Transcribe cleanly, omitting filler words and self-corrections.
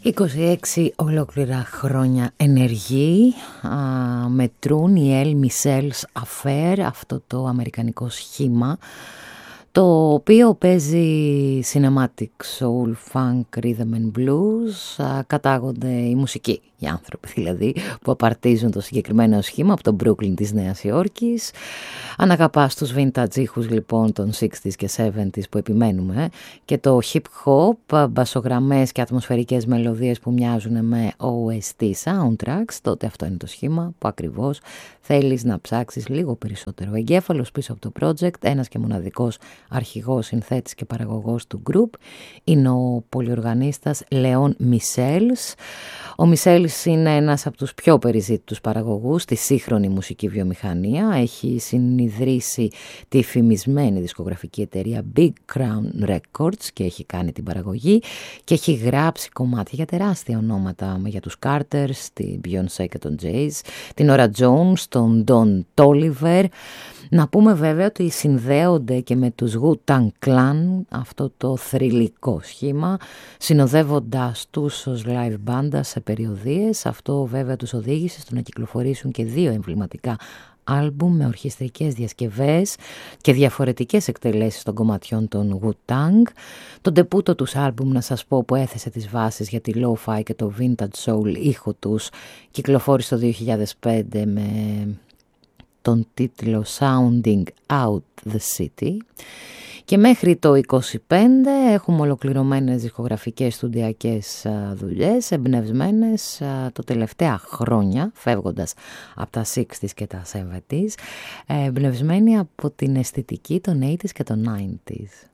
26 ολόκληρα χρόνια ενεργοί μετρούν οι El Michels Affair, αυτό το αμερικανικό σχήμα, το οποίο παίζει cinematic soul, funk, rhythm and blues. Κατάγονται οι μουσικοί, οι άνθρωποι δηλαδή που απαρτίζουν το συγκεκριμένο σχήμα από το Brooklyn της Νέας Υόρκης. Αν αγαπάς τους vintage ήχους λοιπόν των 60s και 70s που επιμένουμε, και το hip hop, μπασογραμμές και ατμοσφαιρικές μελωδίες που μοιάζουν με OST soundtracks, τότε αυτό είναι το σχήμα που ακριβώς θέλεις να ψάξεις λίγο περισσότερο. Ο εγκέφαλος πίσω από το project, ένας και μοναδικός αρχηγός, συνθέτης και παραγωγός του group, είναι ο πολυοργανίστας Λέον Μισελς. Ο Μισελς είναι ένας από τους πιο περιζήτητους παραγωγούς στη σύγχρονη μουσική βιομηχανία. Έχει συνιδρύσει τη φημισμένη δισκογραφική εταιρεία Big Crown Records και έχει κάνει την παραγωγή και έχει γράψει κομμάτια για τεράστια ονόματα, για τους Carters, την Beyoncé και τον Jay, την Nora Jones, τον Don Toliver. Να πούμε βέβαια ότι συνδέονται και με τους Wu-Tang Clan, αυτό το θρυλικό σχήμα, συνοδεύοντας τους ως live μπάντα σε περιοδίες. Αυτό βέβαια τους οδήγησε στο να κυκλοφορήσουν και 2 εμβληματικά άλμπουμ με ορχιστρικές διασκευές και διαφορετικές εκτελέσεις των κομματιών των Wu-Tang. Το ντεπούτο τους άλμπουμ, να σας πω, που έθεσε τις βάσεις για τη lo-fi και το vintage soul ήχο τους, κυκλοφόρησε το 2005 με τον τίτλο Sounding Out the City. Και μέχρι το 25 έχουμε ολοκληρωμένες δισκογραφικές στουντιακές δουλειές, εμπνευσμένες τα τελευταία χρόνια, φεύγοντας από τα 60s και τα 70s, εμπνευσμένοι από την αισθητική των 80s και των 90s.